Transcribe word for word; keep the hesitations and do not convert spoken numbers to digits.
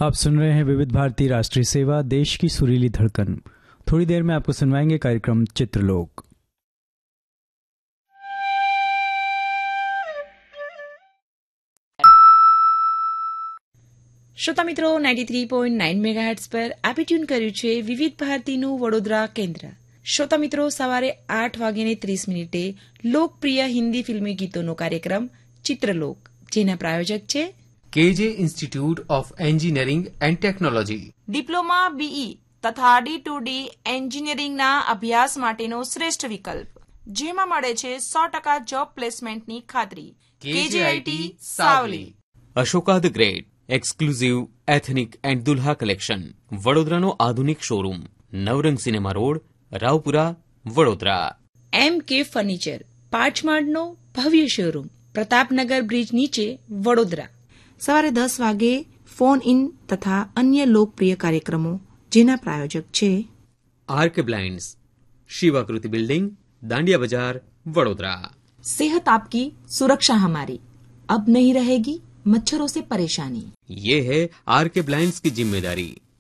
आप सुन रहे हैं विविध भारती राष्ट्रीय सेवा, देश की सुरीली धड़कन। थोड़ी देर में आपको सुनवाएंगे कार्यक्रम चित्रलोक। શ્રોતા મિત્રો, ninety three point nine megahertz પર આપે ટ્યુન કર્યું છે વિવિધ ભારતીનું વડોદરા કેન્દ્ર। શ્રોતા મિત્રો, સવારે આઠ વાગ્યાને ત્રીસ મિનિટે લોકપ્રિય હિન્દી ફિલ્મી ગીતોનો કાર્યક્રમ ચિત્રલોક, જેના પ્રાયોજક છે કેજે institute of engineering and technology. Diploma, BE તથા ડી ટુ ડી એન્જિનિયરિંગના અભ્યાસ માટેનો શ્રેષ્ઠ વિકલ્પ, જેમાં મળે છે સો ટકા જોબ પ્લેસમેન્ટની ખાતરી। કેજેઆઈટી Savli. Ashoka the great exclusive ethnic and Dulha collection, વડોદરાનો આધુનિક શોરૂમ, નવરંગ સિનેમા રોડ, રાવપુરા, વડોદરા। એમ કે ફર્નિચર, પાંચમાળનો ભવ્ય શોરૂમ, પ્રતાપનગર બ્રિજ નીચે, વડોદરા। સવારે દસ વાગે ફોન ઇન તથા અન્ય લોકપ્રિય કાર્યક્રમો, જેના પ્રાયોજક છે આરકે બ્લાઇન્ડ્સ, શિવાકૃતિ બિલ્ડિંગ, દાંડિયા બજાર, વડોદરા। सेहत आपकी सुरक्षा हमारी, अब नहीं रहेगी मच्छरों से परेशानी। ये है आर के ब्लाइंड्स की जिम्मेदारी।